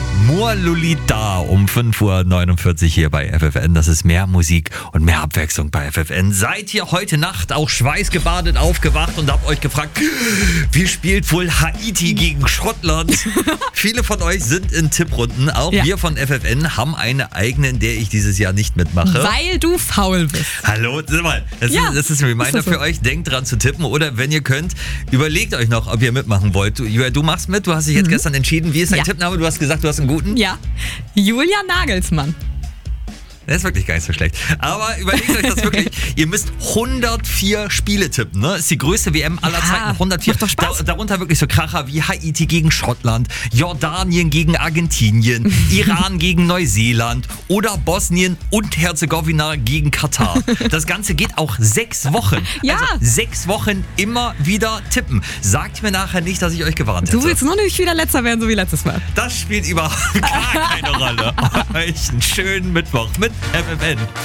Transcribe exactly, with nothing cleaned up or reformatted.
Murlulita um fünf Uhr neunundvierzig hier bei F F N. Das ist mehr Musik und mehr Abwechslung bei F F N. Seid ihr heute Nacht auch schweißgebadet aufgewacht und habt euch gefragt, wie spielt wohl Haiti gegen Schottland? Viele von euch sind in Tipprunden. Auch ja. wir von F F N haben eine eigene, in der ich dieses Jahr nicht mitmache. Weil du faul bist. Hallo, sag mal, das, ja. ist, das ist ein Reminder ist so? für euch. Denkt dran zu tippen oder wenn ihr könnt, überlegt euch noch, ob ihr mitmachen wollt. Du, Julia, du machst mit, du hast dich jetzt mhm. gestern entschieden. Wie ist dein ja. Tippname? Du hast gesagt, du hast einen guten? Ja, Julia Nagelsmann. Das ist wirklich gar nicht so schlecht. Aber überlegt euch das wirklich. Ihr müsst hundertvier Spiele tippen. Ne? Das ist die größte W M aller ja, Zeiten. hundertvier. Macht doch Spaß. Da, darunter wirklich so Kracher wie Haiti gegen Schottland, Jordanien gegen Argentinien, Iran gegen Neuseeland oder Bosnien und Herzegowina gegen Katar. Das Ganze geht auch sechs Wochen. Ja. Also sechs Wochen immer wieder tippen. Sagt mir nachher nicht, dass ich euch gewarnt hätte. Du willst nur nicht wieder Letzter werden, so wie letztes Mal. Das spielt überhaupt gar keine Rolle. Euch einen schönen Mittwoch mit F F N.